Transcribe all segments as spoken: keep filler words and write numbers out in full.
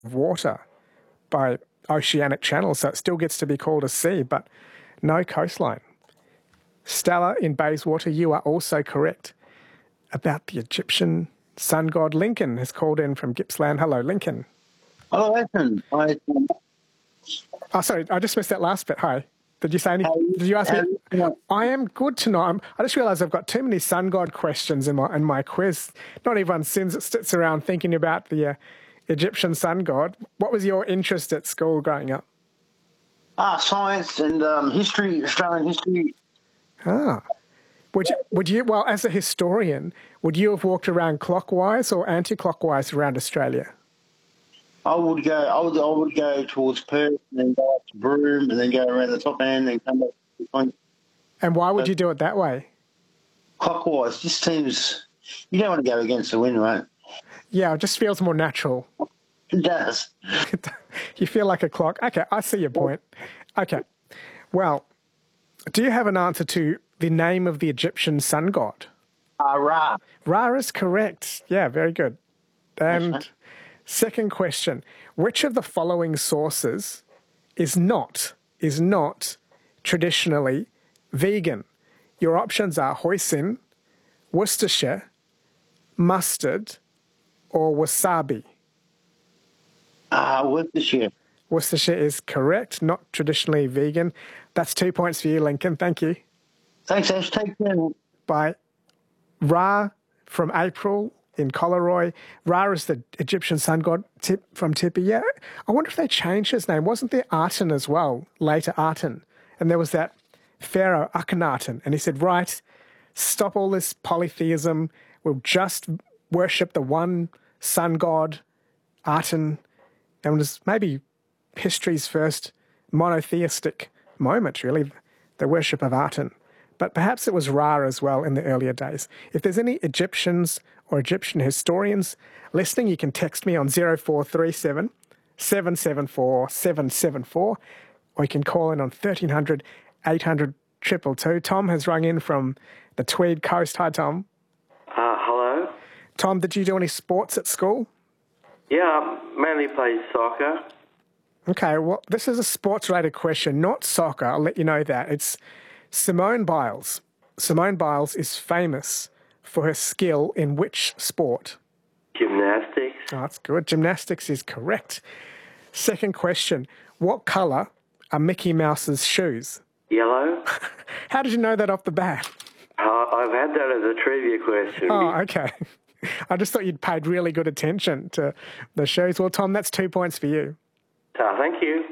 of water by oceanic channels, so it still gets to be called a sea, but no coastline. Stella in Bayswater, you are also correct about the Egyptian sun god. Lincoln has called in from Gippsland. Hello, Lincoln. Hello, Ethan. I, um, oh, sorry, I just missed that last bit. Hi. Did you say anything? Did you ask me? um, I am good tonight. I'm, I just realised I've got too many sun god questions in my in my quiz. Not everyone sins, it sits around thinking about the uh, Egyptian sun god. What was your interest at school growing up? Ah, science and um, history, Australian history. Ah. Would you, would you, well, as a historian, would you have walked around clockwise or anti-clockwise around Australia? I would go. I would. I would go towards Perth and then go up to Broome and then go around the top end and come back. And why would you do it that way? Clockwise. Just seems you don't want to go against the wind, right? Yeah, it just feels more natural. It does. You feel like a clock. Okay, I see your point. Okay, well, do you have an answer to the name of the Egyptian sun god? Uh, Ra. Ra is correct. Yeah, very good. And Yes, second question, which of the following sources is not, is not traditionally vegan? Your options are hoisin, Worcestershire, mustard, or wasabi. Ah, uh, Worcestershire. Worcestershire is correct, not traditionally vegan. That's two points for you, Lincoln. Thank you. Thanks, Ash. Take care. By Ra from April in Coleroy. Ra is the Egyptian sun god tip from Tippy. Yeah, I wonder if they changed his name. Wasn't there Aten as well, later Aten? And there was that pharaoh Akhenaten. And he said, right, stop all this polytheism. We'll just worship the one sun god, Aten. And it was maybe history's first monotheistic moment, really, the worship of Aten. But perhaps it was Ra as well in the earlier days. If there's any Egyptians or Egyptian historians listening, you can text me on zero four three seven, seven seven four, seven seven four, or you can call in on thirteen hundred, eight hundred, two two two. Tom has rung in from the Tweed Coast. Hi, Tom. Uh, hello? Tom, did you do any sports at school? Yeah, I mainly played soccer. Okay, well, this is a sports-related question, not soccer. I'll let you know that. It's Simone Biles. Simone Biles is famous for her skill in which sport? Gymnastics. Oh, that's good. Gymnastics is correct. Second question. What colour are Mickey Mouse's shoes? Yellow. How did you know that off the bat? Uh, I've had that as a trivia question. Oh, okay. I just thought you'd paid really good attention to the shoes. Well, Tom, that's two points for you. Uh, thank you.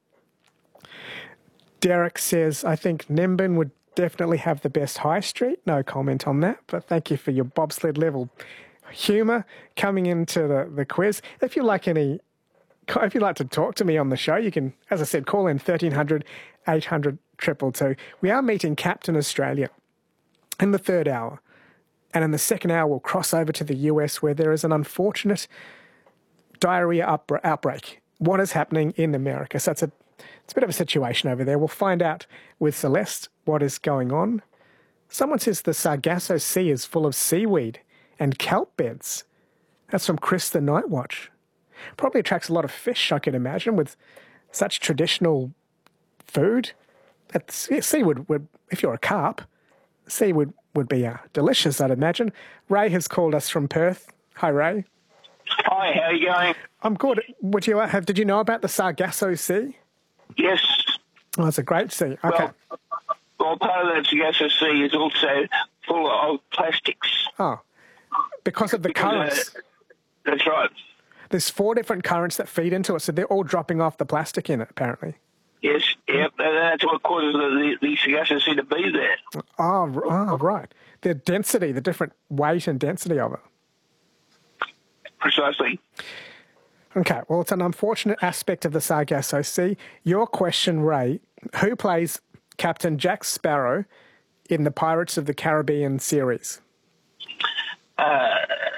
Derek says, I think Nimbin would definitely have the best high street. No comment on that, but thank you for your bobsled level humour coming into the, the quiz. If you like any, if you'd like to talk to me on the show, you can, as I said, call in thirteen hundred, eight hundred, two two two. We are meeting Captain Australia in the third hour. And in the second hour, we'll cross over to the U S where there is an unfortunate diarrhea outbreak. What is happening in America? So it's a, it's a bit of a situation over there. We'll find out with Celeste what is going on. Someone says the Sargasso Sea is full of seaweed and kelp beds. That's from Chris the Night Watch. Probably attracts a lot of fish, I can imagine, with such traditional food. That's, yeah, seaweed, would, if you're a carp, seaweed would be uh, delicious, I'd imagine. Ray has called us from Perth. Hi, Ray. Hi, how are you going? I'm good. Would you have? Did you know about the Sargasso Sea? Yes. Oh, it's a great sea. Okay. Well, well part of that Sargasso Sea is also full of plastics. Oh, because of the Because, uh, currents. That's right. There's four different currents that feed into it, so they're all dropping off the plastic in it, apparently. Yes, yep, and that's what causes the, the, the Sargasso Sea to be there. Oh, oh, right. The density, the different weight and density of it. Precisely. Okay, well, it's an unfortunate aspect of the Sargasso Sea. Your question, Ray, who plays Captain Jack Sparrow in the Pirates of the Caribbean series? Uh,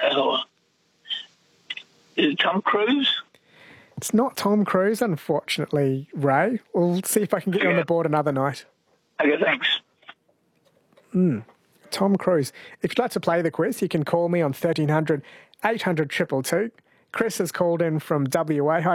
is it Tom Cruise? It's not Tom Cruise, unfortunately, Ray. We'll see if I can get you on the board another night. Okay, thanks. Mm, Tom Cruise. If you'd like to play the quiz, you can call me on thirteen hundred, eight hundred, two two two. Chris has called in from W A. Hi,